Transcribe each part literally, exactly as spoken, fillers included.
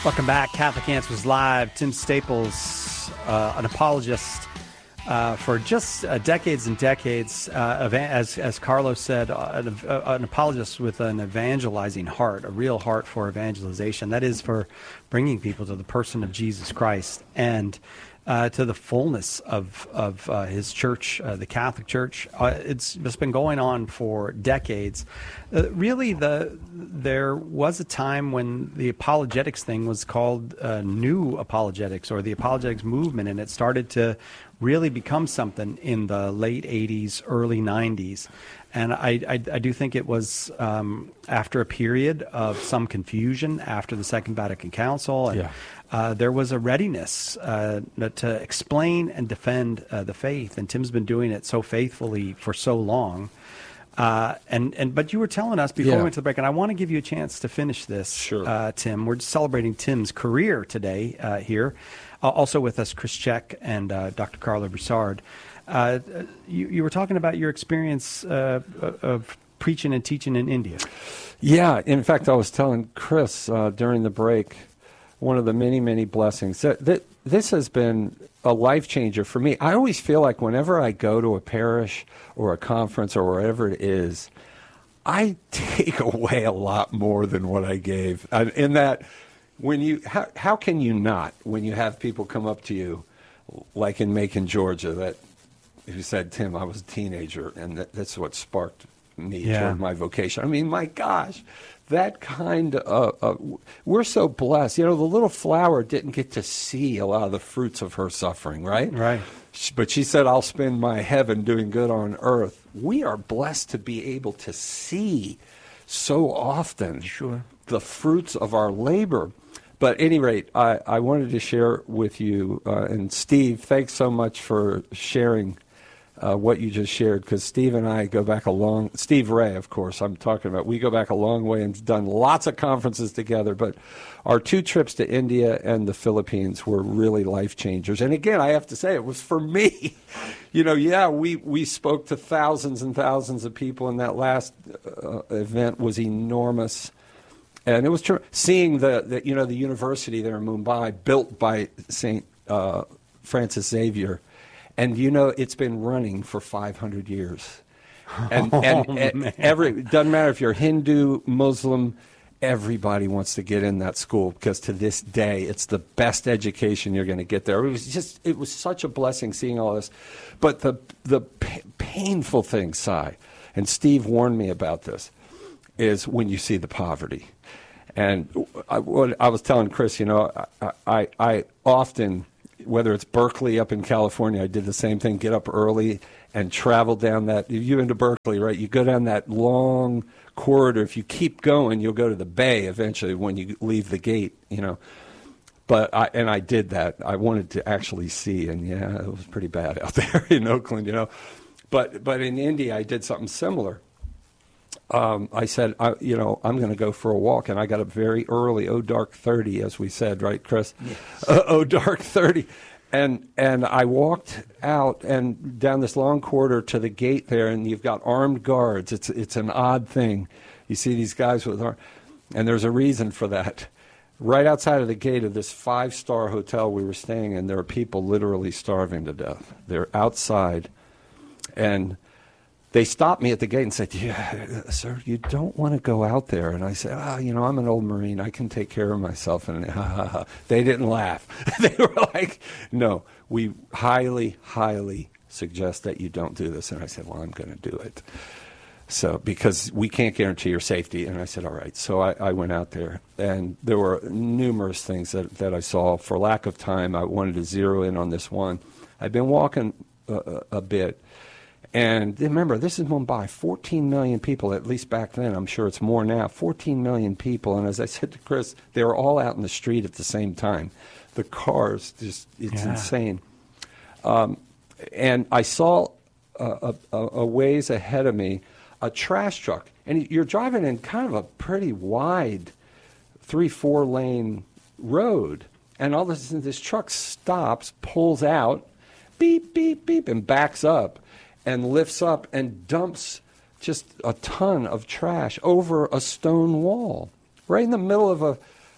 Welcome back. Catholic Answers Live. Tim Staples, uh, an apologist uh, for just uh, decades and decades, uh, of, as as Carlos said, uh, an, uh, an apologist with an evangelizing heart, a real heart for evangelization. That is for bringing people to the person of Jesus Christ and uh, to the fullness of of uh, his church, uh, the Catholic Church. Uh, it's just been going on for decades. Uh, really, the there was a time when the apologetics thing was called uh, New Apologetics, or the apologetics movement, and it started to really become something in the late eighties, early nineties. And I, I, I do think it was um, after a period of some confusion after the Second Vatican Council, and Yeah. uh, there was a readiness uh, to explain and defend uh, the faith. And Tim's been doing it so faithfully for so long. Uh, and, and but you were telling us before Yeah. we went to the break, and I want to give you a chance to finish this, Sure. uh, Tim. We're celebrating Tim's career today uh, here. Uh, also with us, Chris Check and uh, Doctor Carlo Broussard. Uh, you, you were talking about your experience uh, of preaching and teaching in India. Yeah, in fact, I was telling Chris uh, during the break, one of the many, many blessings. That, that this has been a life changer for me. I always feel like whenever I go to a parish or a conference or wherever it is, I take away a lot more than what I gave. And in that, when you how, how can you not, when you have people come up to you, like in Macon, Georgia, that who said, Tim, I was a teenager, and that, that's what sparked me Yeah. toward my vocation. I mean, my gosh, that kind of, uh, we're so blessed. You know, the little flower didn't get to see a lot of the fruits of her suffering, right? Right. But she said, I'll spend my heaven doing good on earth. We are blessed to be able to see so often Sure. the fruits of our labor. But at any rate, I, I wanted to share with you, uh, and Steve, thanks so much for sharing uh, what you just shared, because Steve and I go back a long, Steve Ray, of course, I'm talking about, we go back a long way and done lots of conferences together, but our two trips to India and the Philippines were really life changers. And again, I have to say, it was for me. You know, yeah, we, we spoke to thousands and thousands of people, and that last uh, event was enormous. And it was true. Seeing the, the, you know, the university there in Mumbai, built by Saint uh, Francis Xavier, and you know it's been running for five hundred years. And, Oh, and, and man. every it doesn't matter if you're Hindu, Muslim, everybody wants to get in that school, because to this day it's the best education you're going to get there. It was just it was such a blessing seeing all this. But the the p- painful thing, Si, and Steve warned me about this, is when you see the poverty. And I, what I was telling Chris, you know, I, I, I often, whether it's Berkeley up in California, I did the same thing, get up early and travel down that, you're into Berkeley, right? You go down that long corridor. If you keep going, you'll go to the bay eventually when you leave the gate, you know. But I, and I did that. I wanted to actually see, and yeah, it was pretty bad out there in Oakland, you know. But, but in India, I did something similar. Um, I said, I, you know, I'm going to go for a walk, and I got up very early, oh dark thirty, as we said, right, Chris? Yes. Uh, oh dark thirty, and and I walked out and down this long corridor to the gate there, and you've got armed guards. It's it's an odd thing. You see these guys with arms, and there's a reason for that. Right outside of the gate of this five-star hotel we were staying in, there are people literally starving to death. They're outside, and they stopped me at the gate and said, yeah, sir, you don't want to go out there. And I said, oh, you know, I'm an old Marine. I can take care of myself. And ha, ha, ha. They didn't laugh. They were like, no, we highly, highly suggest that you don't do this. And I said, well, I'm going to do it. So, because we can't guarantee your safety. And I said, all right. So I, I went out there, and there were numerous things that, that I saw. For lack of time, I wanted to zero in on this one. I've been walking a, a bit. And remember, this is Mumbai, fourteen million people, at least back then. I'm sure it's more now, fourteen million people. And as I said to Chris, they were all out in the street at the same time. The cars, just it's Yeah. insane. Um, and I saw a, a, a ways ahead of me a trash truck. And you're driving in kind of a pretty wide three, four lane road. And all of a sudden, this truck stops, pulls out, beep, beep, beep, and backs up. And lifts up and dumps just a ton of trash over a stone wall, right in the middle of a,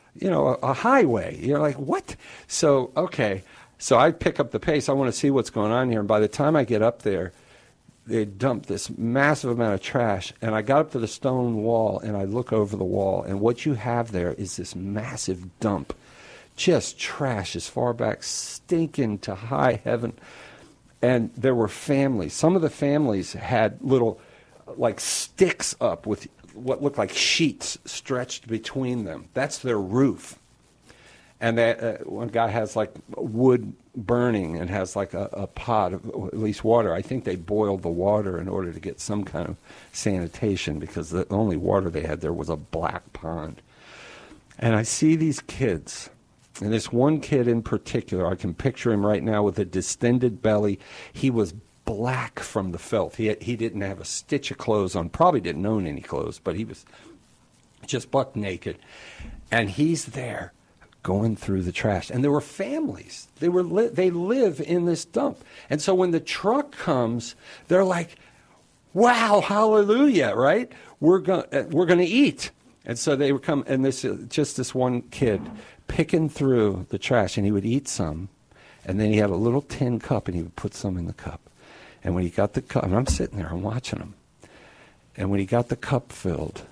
you know, a, a highway. You're like, what? So, okay. So I pick up the pace. I want to see what's going on here. And by the time I get up there, they dumped this massive amount of trash. And I got up to the stone wall, and I look over the wall. And what you have there is this massive dump. Just trash as far back, stinking to high heaven. And there were families. Some of the families had little, like, sticks up with what looked like sheets stretched between them. That's their roof. And they, uh, one guy has, like, wood burning and has, like, a, a pot of at least water. I think they boiled the water in order to get some kind of sanitation, because the only water they had there was a black pond. And I see these kids. And this one kid in particular, I can picture him right now with a distended belly. He was black from the filth. He had, he didn't have a stitch of clothes on, probably didn't own any clothes, but he was just buck naked. And he's there going through the trash. And there were families. They were li- they live in this dump. And so when the truck comes, they're like, wow, hallelujah, right? We're going uh, we're going to eat. And so they would come, and this uh, just this one kid picking through the trash, and he would eat some, and then he had a little tin cup, and he would put some in the cup. And when he got the cup, and I'm sitting there, I'm watching him, and when he got the cup filled,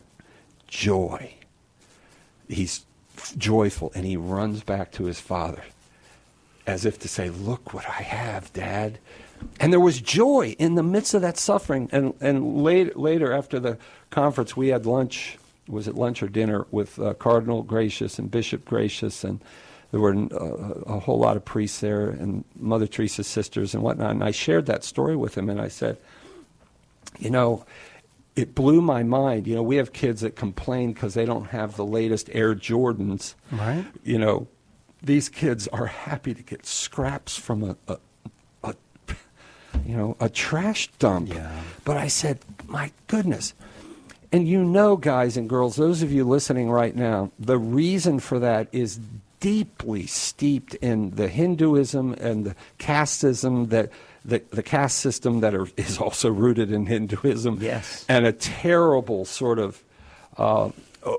joy. He's joyful, and he runs back to his father as if to say, look what I have, Dad. And there was joy in the midst of that suffering. And, and later, later, after the conference, we had lunch. Was it lunch or dinner with uh, Cardinal Gracious and Bishop Gracious, and there were uh, a whole lot of priests there and Mother Teresa's sisters and whatnot. And I shared that story with him, and I said, you know, it blew my mind. You know, we have kids that complain because they don't have the latest Air Jordans. Right. You know, these kids are happy to get scraps from a, a, a you know, a trash dump. Yeah. But I said, my goodness. And you know, guys and girls, those of you listening right now, the reason for that is deeply steeped in the Hinduism and the casteism, that the, the caste system that are, is also rooted in Hinduism. Yes. And a terrible sort of uh,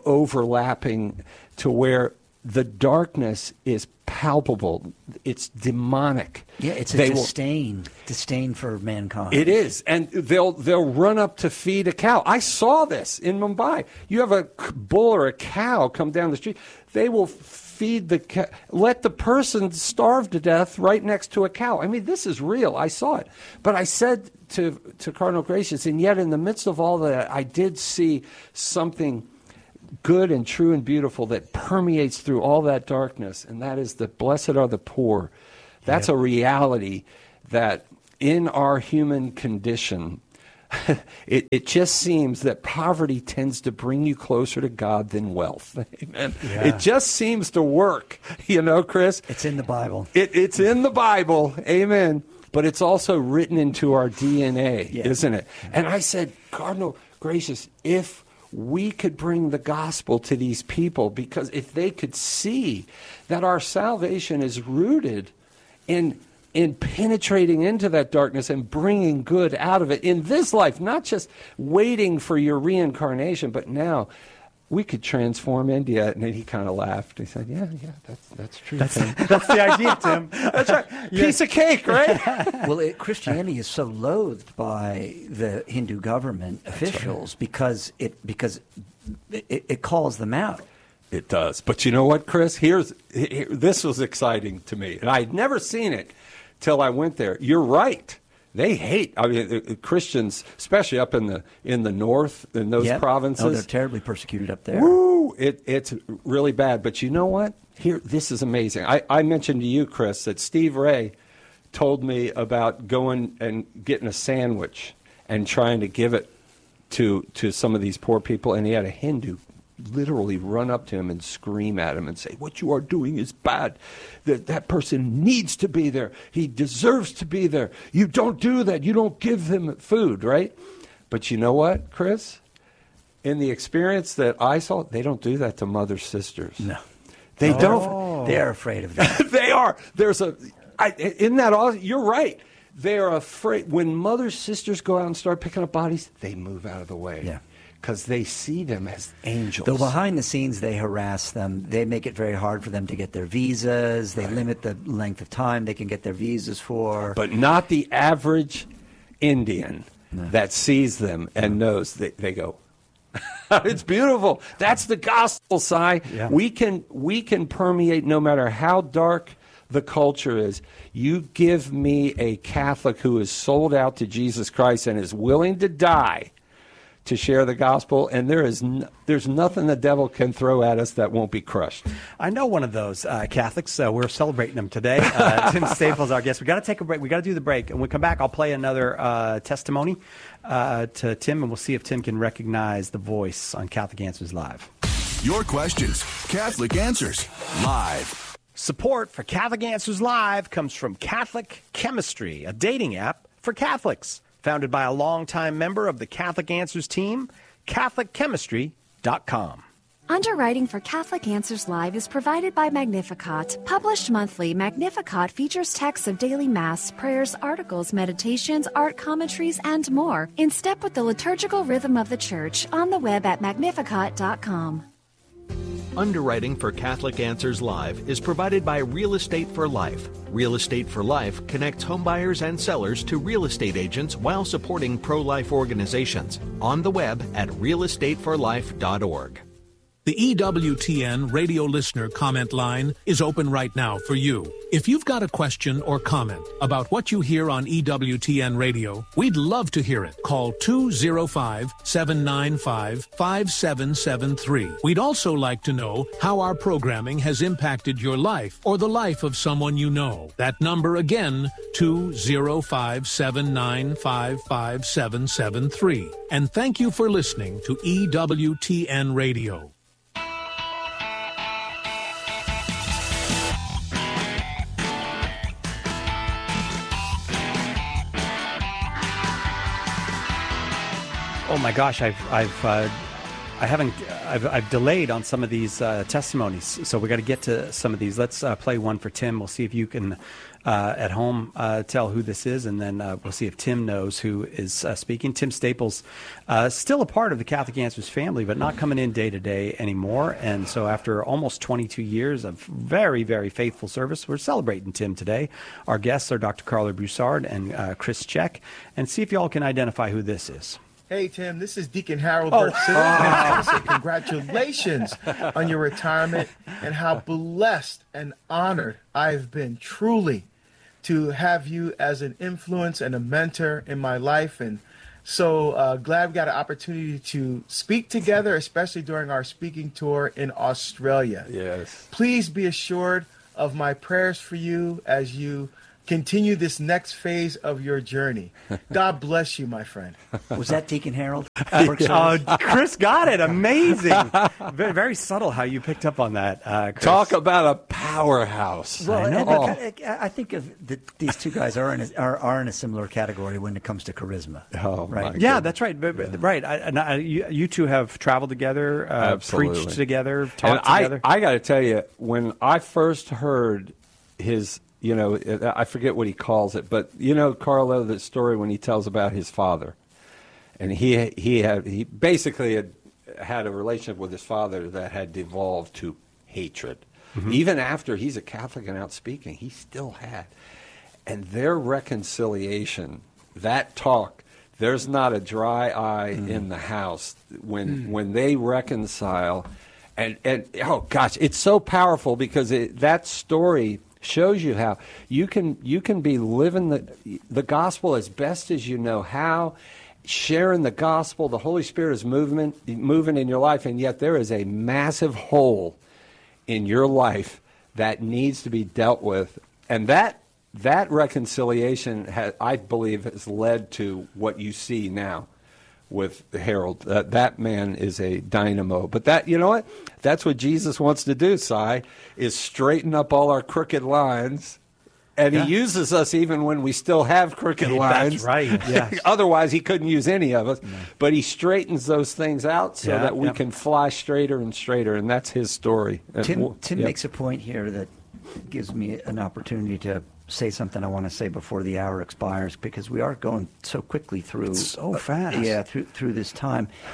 overlapping to where the darkness is palpable. It's demonic. Yeah, it's a They will- disdain, disdain for mankind. It is, and they'll they'll run up to feed a cow. I saw this in Mumbai. You have a c- bull or a cow come down the street. They will feed the cow, let the person starve to death right next to a cow. I mean, this is real. I saw it. But I said to to Cardinal Gracious, and yet in the midst of all that, I did see something good and true and beautiful that permeates through all that darkness, and that is that blessed are the poor. That's Yep. a reality that in our human condition, it, it just seems that poverty tends to bring you closer to God than wealth. Amen. Yeah. It just seems to work, you know, Chris? It's in the Bible. It, it's in the Bible, amen, but it's also written into our D N A, Yeah. isn't it? And I said, Cardinal Gracious, if we could bring the gospel to these people, because if they could see that our salvation is rooted in in penetrating into that darkness and bringing good out of it in this life, not just waiting for your reincarnation, but now we could transform India. And then he kind of laughed. He said, yeah, yeah, that's that's true. That's, Tim. that's the idea, Tim. That's right. Piece of cake, right? Well, it, Christianity is so loathed by the Hindu government officials because it because it, it calls them out. It does. But you know what, Chris? Here's here, this was exciting to me. And I had never seen it till I went there. You're right. They hate, I mean, uh, Christians, especially up in the in the north, in those Yep. provinces. Oh, they're terribly persecuted up there. Woo! It, it's really bad. But you know what? Here, this is amazing. I, I mentioned to you, Chris, that Steve Ray told me about going and getting a sandwich and trying to give it to to some of these poor people, and he had a Hindu literally run up to him and scream at him and say, what you are doing is bad. That that person needs to be there. He deserves to be there. You don't do that. You don't give them food, right? But you know what, Chris? In the experience that I saw, they don't do that to mother sisters. No. They Oh. don't. They're afraid of that. They are. There's a. I, isn't that all? You're right. They are afraid. When mother sisters go out and start picking up bodies, they move out of the way. Yeah. because they see them as angels. Though behind the scenes, they harass them. They make it very hard for them to get their visas. They right. limit the length of time they can get their visas for. But not the average Indian no. that sees them and no. knows. They, they go, it's beautiful. That's the gospel, Si. Yeah. We can, we can permeate no matter how dark the culture is. You give me a Catholic who is sold out to Jesus Christ and is willing to die to share the gospel, and there is n- there's nothing the devil can throw at us that won't be crushed. I know one of those uh, Catholics. Uh, we're celebrating them today. Uh, Tim Staples, our guest. We got to take a break. We got to do the break, and when we come back, I'll play another uh, testimony uh, to Tim, and we'll see if Tim can recognize the voice on Catholic Answers Live. Your questions, Catholic Answers Live. Support for Catholic Answers Live comes from Catholic Chemistry, a dating app for Catholics. Founded by a longtime member of the Catholic Answers team, Catholic Chemistry dot com. Underwriting for Catholic Answers Live is provided by Magnificat. Published monthly, Magnificat features texts of daily Mass, prayers, articles, meditations, art commentaries, and more, in step with the liturgical rhythm of the Church, on the web at Magnificat dot com. Underwriting for Catholic Answers Live is provided by Real Estate for Life. Real Estate for Life connects homebuyers and sellers to real estate agents while supporting pro-life organizations. On the web at real estate for life dot org. The E W T N radio listener comment line is open right now for you. If you've got a question or comment about what you hear on E W T N radio, we'd love to hear it. Call two oh five, seven nine five, five seven seven three. We'd also like to know how our programming has impacted your life or the life of someone you know. That number again, two oh five, seven nine five, five seven seven three. And thank you for listening to E W T N Radio. Oh my gosh, I've I've uh, I haven't I've, I've delayed on some of these uh, testimonies, so we got to get to some of these. Let's uh, play one for Tim. We'll see if you can uh, at home uh, tell who this is, and then uh, we'll see if Tim knows who is uh, speaking. Tim Staples, uh, still a part of the Catholic Answers family, but not coming in day to day anymore. And so, after almost twenty-two years of very very faithful service, we're celebrating Tim today. Our guests are Doctor Carla Broussard and uh, Chris Check, and see if y'all can identify who this is. Hey, Tim, this is Deacon Harold Oh. Burkson. I want to say congratulations on your retirement and how blessed and honored I've been truly to have you as an influence and a mentor in my life. And so uh, glad we got an opportunity to speak together, especially during our speaking tour in Australia. Yes. Please be assured of my prayers for you as you continue this next phase of your journey. God bless you, my friend. Was that Deacon Harold? Oh, Chris got it. Amazing. Very, very subtle how you picked up on that, uh, Chris. Talk about a powerhouse. Well, I know. and, uh, I think of the, these two guys are in a, are, are in a similar category when it comes to charisma. Oh, right? my Yeah, God. that's right. But, but- Right. I, and I, you, you two have traveled together, uh, Absolutely. preached together, And talked I, together. I got to tell you, when I first heard his, you know, I forget what he calls it, but you know, Carlo, the story when he tells about his father, and he he had he basically had had a relationship with his father that had devolved to hatred. Mm-hmm. Even after he's a Catholic and out speaking, he still had, and their reconciliation, that talk. There's not a dry eye mm. in the house when mm. when they reconcile, and and oh gosh, it's so powerful because it, that story shows you how you can you can be living the the gospel as best as you know how, sharing the gospel. The Holy Spirit is moving moving in your life, and yet there is a massive hole in your life that needs to be dealt with, and that that reconciliation, has, I believe, has led to what you see now with Harold. Uh, that man is a dynamo. But that, you know what? That's what Jesus wants to do, Si, is straighten up all our crooked lines. And yeah. he uses us even when we still have crooked lines. That's right. Yes. Otherwise, he couldn't use any of us. No. But he straightens those things out so yeah, that we yeah. can fly straighter and straighter. And that's his story. Tim, Tim yep. makes a point here that gives me an opportunity to say something I want to say before the hour expires, because we are going so quickly through. It's so fast. Uh, yeah, through through this time.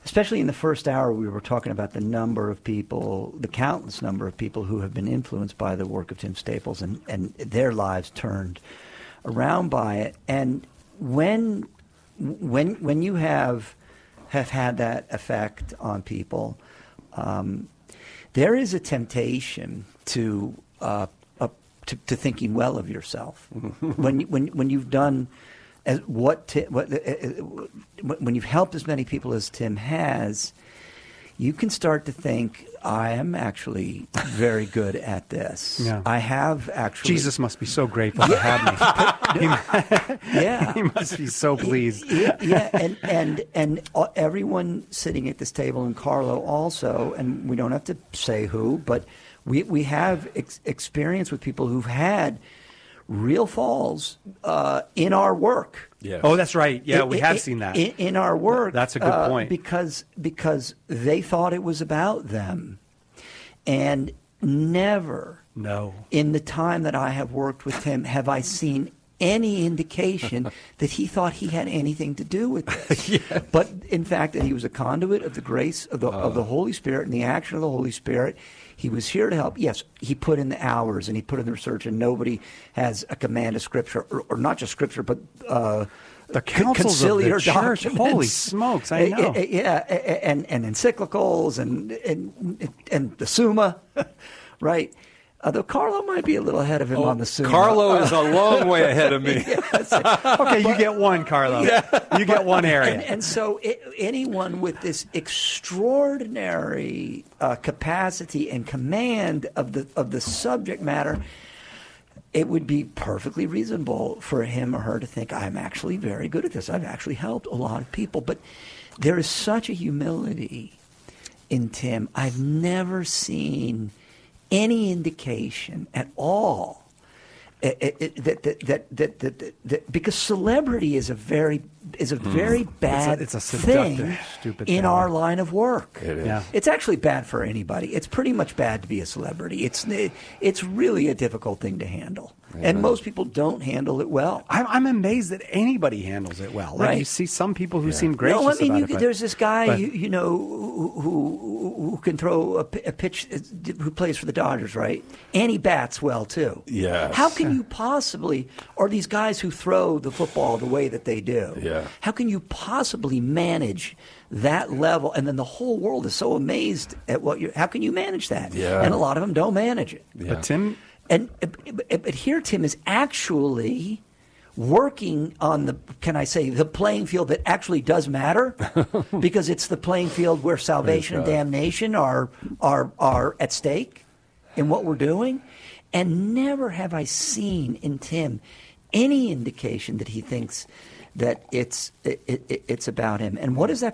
especially in the first hour, we were talking about the number of people, the countless number of people who have been influenced by the work of Tim Staples and, and their lives turned around by it. And when when when you have have had that effect on people, um, there is a temptation to, uh, uh, to to thinking well of yourself when when when you've done. As what, Tim, what uh, when you've helped as many people as Tim has, you can start to think, I am actually very good at this. Yeah. I have actually. Jesus must be so grateful to have me. he, yeah, he must be so pleased. Yeah, yeah, and and and everyone sitting at this table, and Carlo also, and we don't have to say who, but we we have ex- experience with people who've had real falls uh, in our work. Yeah. Oh, that's right. Yeah, In- we have in- seen that. in, in our work. That's a good uh, point. because because they thought it was about them, and never No. in the time that I have worked with Tim have I seen any indication that he thought he had anything to do with this. Yes. But in fact, that he was a conduit of the grace of the of the Holy Spirit and the action of the Holy Spirit. He was here to help. Yes, he put in the hours and he put in the research, and nobody has a command of Scripture, or, or not just Scripture, but uh, The councils of the conciliar church. documents. Holy smokes, I know. Uh, uh, Yeah, and, and encyclicals and, and, and the Summa, right? Although Carlo might be a little ahead of him on the Summa. Carlo is a long way ahead of me. Yes. Okay, you get one, Carlo. You get one area. And, and so it, anyone with this extraordinary uh, capacity and command of the of the subject matter, it would be perfectly reasonable for him or her to think, I'm actually very good at this. I've actually helped a lot of people. But there is such a humility in Tim. I've never seen any indication at all it, it, it, that, that, that, that, that, that because celebrity is a very is a very bad It's a- it's a thing seductive, stupid in thing. our line of work. It is. Yeah. It's actually bad for anybody. It's pretty much bad to be a celebrity. It's it's really a difficult thing to handle, and most people don't handle it well. I'm, I'm amazed that anybody handles it well. Like Right. you see some people who seem gracious No, I mean, about you, it. but- there's this guy, but- you, you know, who, who who can throw a, pi- a pitch, who plays for the Dodgers, right? And he bats well too. Yes. How can you possibly, or these guys who throw the football the way that they do? Yeah. How can you possibly manage that level? And then the whole world is so amazed at what you. How can you manage that? Yeah. And a lot of them don't manage it. But Tim, And but but here, Tim is actually working on the, can I say, the playing field that actually does matter, because it's the playing field where salvation and God. damnation are are are at stake in what we're doing. And never have I seen in Tim any indication that he thinks that it's it, it, it's about him. And what does that